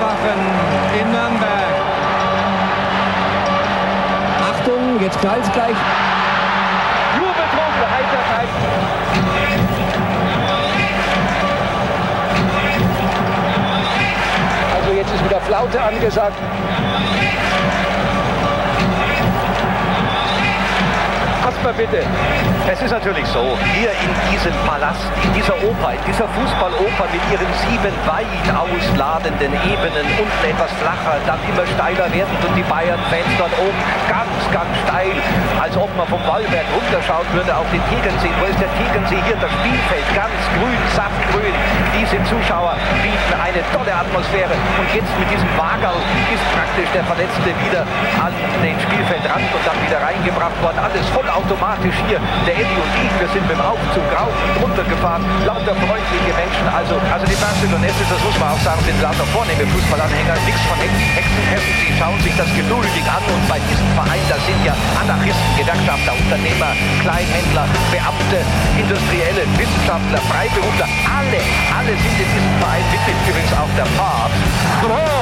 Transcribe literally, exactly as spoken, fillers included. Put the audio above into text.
machen in Nürnberg. Achtung, jetzt knallt es gleich. Jubeltrunk für Heiterkeit. Also jetzt ist wieder Flaute angesagt. Kasper, bitte. Es ist natürlich so, hier in diesem Palast, in dieser Oper, in dieser Fußballoper mit ihren sieben weit ausladenden Ebenen, unten etwas flacher, dann immer steiler werdend und die Bayern-Fans dort oben ganz, ganz steil, als ob man vom Wallberg runterschauen würde auf den Tegernsee. Wo ist der Tegernsee? Hier das Spielfeld, ganz grün, saftgrün. Diese Zuschauer bieten eine tolle Atmosphäre und jetzt mit diesem Wagerl ist praktisch der Verletzte wieder an den Spielfeldrand und dann wieder reingebracht worden. Alles vollautomatisch hier. Der Eddie und ich, wir sind mit dem Aufzug rauf und runter gefahren. Lauter freundliche Menschen. Also, also die Barceloneses, das muss man auch sagen, sind lauter vornehme Fußballanhänger. Nichts von Hexenpässen. Sie schauen sich das geduldig an. Und bei diesem Verein, da sind ja Anarchisten, Gewerkschafter, Unternehmer, Kleinhändler, Beamte, Industrielle, Wissenschaftler, Freiberufler. Alle, alle sind in diesem Verein Mitglied. Übrigens auch der Papst.